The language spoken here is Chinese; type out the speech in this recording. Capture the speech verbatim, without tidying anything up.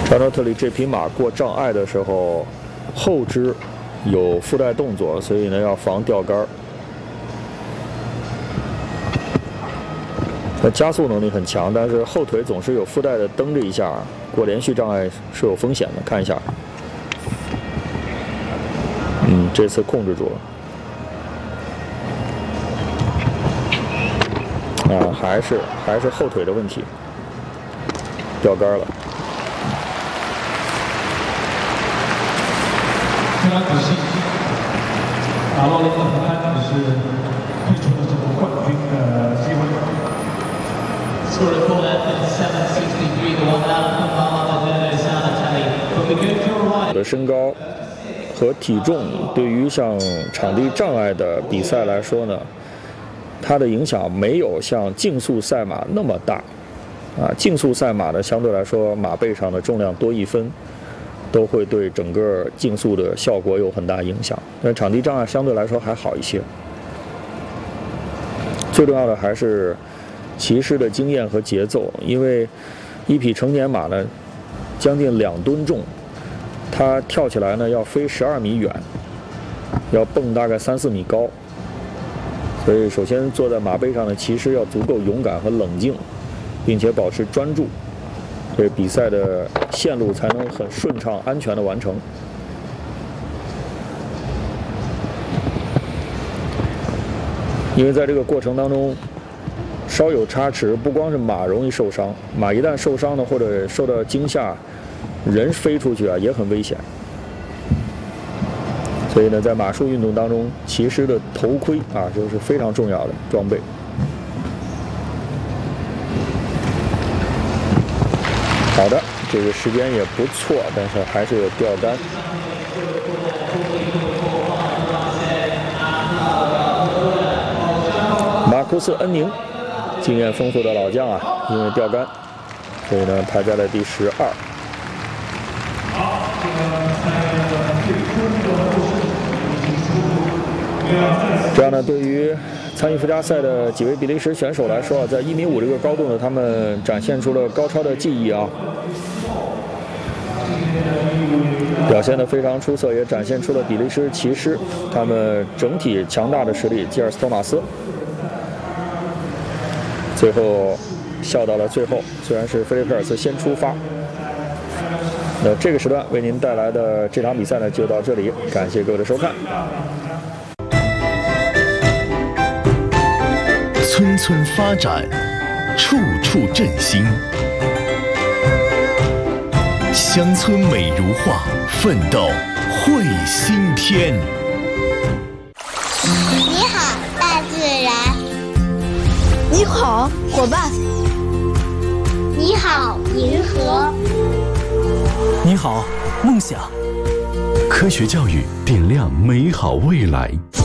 查诺特里这匹马过障碍的时候，后肢有附带动作，所以呢要防掉杆。他加速能力很强，但是后腿总是有附带的蹬着一下，过连续障碍是有风险的。看一下，嗯，这次控制住了。啊，还是还是后腿的问题，掉杆了。 非常可惜，拿到了一个很安但是退出了这个冠军的机会。 我的身高和体重对于像场地障碍的比赛来说呢，它的影响没有像竞速赛马那么大。啊，竞速赛马呢，相对来说马背上的重量多一分，都会对整个竞速的效果有很大影响。但场地障碍相对来说还好一些。最重要的还是骑师的经验和节奏，因为一匹成年马呢，将近两吨重，它跳起来呢要飞十二米远，要蹦大概三四米高，所以首先坐在马背上的骑师要足够勇敢和冷静，并且保持专注，这比赛的线路才能很顺畅、安全的完成。因为在这个过程当中，稍有差池，不光是马容易受伤，马一旦受伤呢，或者受到惊吓，人飞出去啊也很危险。所以呢，在马术运动当中，骑师的头盔啊就是非常重要的装备。好的，这个时间也不错，但是还是有掉杆。马库斯·恩宁，经验丰富的老将啊，因为掉杆，所以呢排在了第十二。这样呢，对于参与附加赛的几位比利时选手来说啊，在一米五这个高度呢，他们展现出了高超的技艺啊，表现得非常出色，也展现出了比利时骑师他们整体强大的实力。吉尔斯托马斯最后笑到了最后，虽然是菲利佩尔斯先出发。那这个时段为您带来的这场比赛呢，就到这里，感谢各位的收看。 村村发展，处处振兴。乡村美如画，奋斗绘新天。 你好，大自然。 你好，伙伴。 你好，银河。 你好，梦想。 科学教育点亮美好未来。